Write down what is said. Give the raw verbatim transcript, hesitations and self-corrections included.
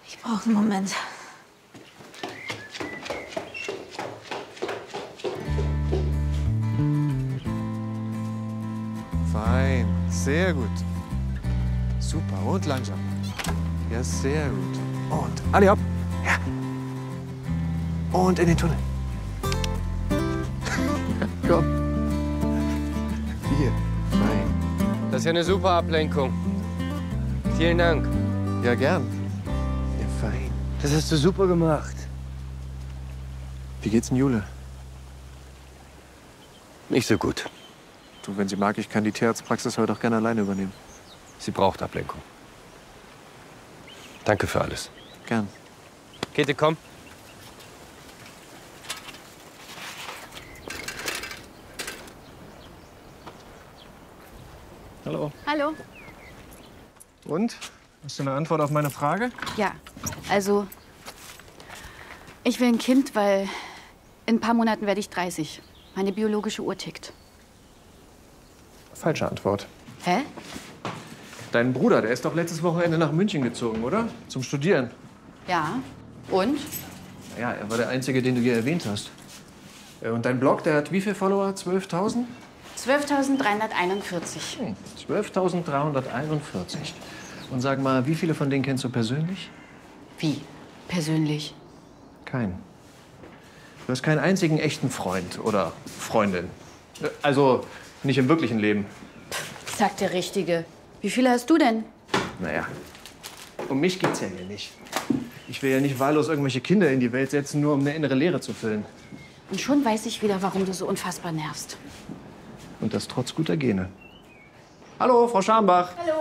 Ich brauche einen Moment. Fein, sehr gut. Super, und langsam. Ja, sehr gut. Und alle hopp. Ja. Und in den Tunnel. Komm. Hier, fein. Das ist ja eine super Ablenkung. Vielen Dank. Ja, gern. Ja, fein. Das hast du super gemacht. Wie geht's denn Jule? Nicht so gut. Du, wenn sie mag, ich kann die Tierarztpraxis heute auch gerne alleine übernehmen. Sie braucht Ablenkung. Danke für alles. Gern. Käthe, komm. Hallo. Hallo. Und? Hast du eine Antwort auf meine Frage? Ja, also ich will ein Kind, weil in ein paar Monaten werde ich dreißig. Meine biologische Uhr tickt. Falsche Antwort. Hä? Dein Bruder, der ist doch letztes Wochenende nach München gezogen, oder? Zum Studieren. Ja. Und? Ja, er war der Einzige, den du hier erwähnt hast. Äh, Und dein Blog, der hat wie viele Follower? zwölftausend? zwölftausenddreihunderteinundvierzig. Hm, zwölftausenddreihunderteinundvierzig. Und sag mal, wie viele von denen kennst du persönlich? Wie? Persönlich? Keinen. Du hast keinen einzigen echten Freund oder Freundin. Äh, Also nicht im wirklichen Leben. Sagt der Richtige. Wie viele hast du denn? Naja, um mich geht's ja hier nicht. Ich will ja nicht wahllos irgendwelche Kinder in die Welt setzen, nur um eine innere Leere zu füllen. Und schon weiß ich wieder, warum du so unfassbar nervst. Und das trotz guter Gene. Hallo, Frau Scharnbach. Hallo.